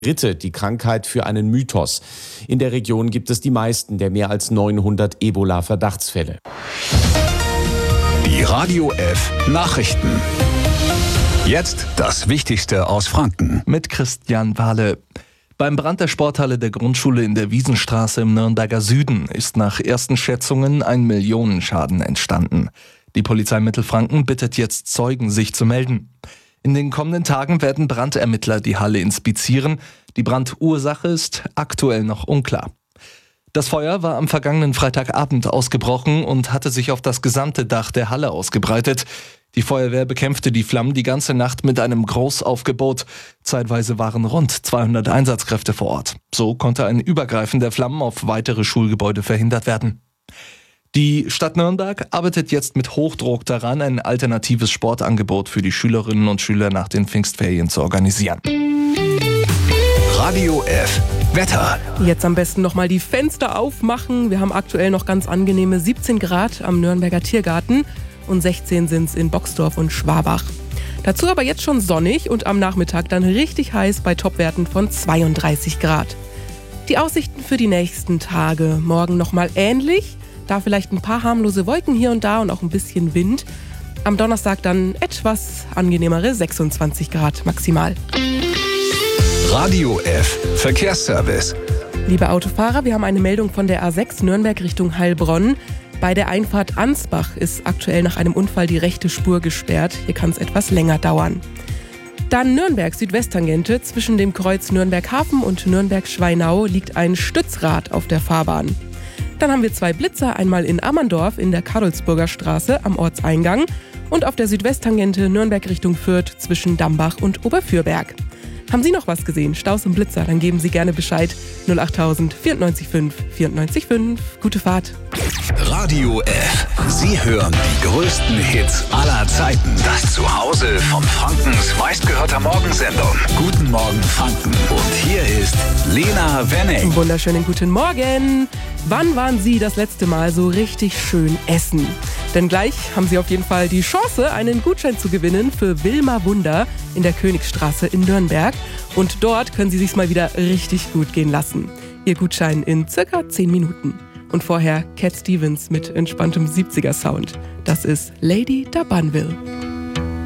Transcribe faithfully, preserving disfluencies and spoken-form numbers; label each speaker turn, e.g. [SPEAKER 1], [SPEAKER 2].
[SPEAKER 1] Ritte die Krankheit für einen Mythos. In der Region gibt es die meisten der mehr als neunhundert Ebola-Verdachtsfälle.
[SPEAKER 2] Die Radio F Nachrichten. Jetzt das Wichtigste aus Franken.
[SPEAKER 3] Mit Christian Wahle. Beim Brand der Sporthalle der Grundschule in der Wiesenstraße im Nürnberger Süden ist nach ersten Schätzungen ein Millionenschaden entstanden. Die Polizei Mittelfranken bittet jetzt Zeugen, sich zu melden. In den kommenden Tagen werden Brandermittler die Halle inspizieren. Die Brandursache ist aktuell noch unklar. Das Feuer war am vergangenen Freitagabend ausgebrochen und hatte sich auf das gesamte Dach der Halle ausgebreitet. Die Feuerwehr bekämpfte die Flammen die ganze Nacht mit einem Großaufgebot. Zeitweise waren rund zweihundert Einsatzkräfte vor Ort. So konnte ein Übergreifen der Flammen auf weitere Schulgebäude verhindert werden. Die Stadt Nürnberg arbeitet jetzt mit Hochdruck daran, ein alternatives Sportangebot für die Schülerinnen und Schüler nach den Pfingstferien zu organisieren.
[SPEAKER 2] Radio F Wetter.
[SPEAKER 4] Jetzt am besten nochmal die Fenster aufmachen. Wir haben aktuell noch ganz angenehme siebzehn Grad am Nürnberger Tiergarten und sechzehn sind es in Boxdorf und Schwabach. Dazu aber jetzt schon sonnig und am Nachmittag dann richtig heiß bei Topwerten von zweiunddreißig Grad. Die Aussichten für die nächsten Tage. Morgen nochmal ähnlich. Da vielleicht ein paar harmlose Wolken hier und da und auch ein bisschen Wind. Am Donnerstag dann etwas angenehmere sechsundzwanzig Grad maximal.
[SPEAKER 2] Radio F Verkehrsservice.
[SPEAKER 4] Liebe Autofahrer, wir haben eine Meldung von der A sechs Nürnberg Richtung Heilbronn. Bei der Einfahrt Ansbach ist aktuell nach einem Unfall die rechte Spur gesperrt. Hier kann es etwas länger dauern. Dann Nürnberg Südwesttangente. Zwischen dem Kreuz Nürnberg-Hafen und Nürnberg-Schweinau liegt ein Stützrad auf der Fahrbahn. Dann haben wir zwei Blitzer, einmal in Ammerndorf in der Karlsburger Straße am Ortseingang und auf der Südwesttangente Nürnberg Richtung Fürth zwischen Dambach und Oberfürberg. Haben Sie noch was gesehen? Staus und Blitzer? Dann geben Sie gerne Bescheid. null acht tausend vierundneunzig fünf vierundneunzig fünf. Gute Fahrt.
[SPEAKER 2] Radio F. Sie hören die größten Hits aller Zeiten. Das Zuhause von Frankens meistgehörter Morgensendung. Guten Morgen Franken. Und hier ist Lena Wenning.
[SPEAKER 4] Wunderschönen guten Morgen. Wann waren Sie das letzte Mal so richtig schön essen? Denn gleich haben Sie auf jeden Fall die Chance, einen Gutschein zu gewinnen für Wilma Wunder in der Königstraße in Nürnberg. Und dort können Sie sich's mal wieder richtig gut gehen lassen. Ihr Gutschein in circa zehn Minuten. Und vorher Cat Stevens mit entspanntem siebziger Sound. Das ist Lady da Banville.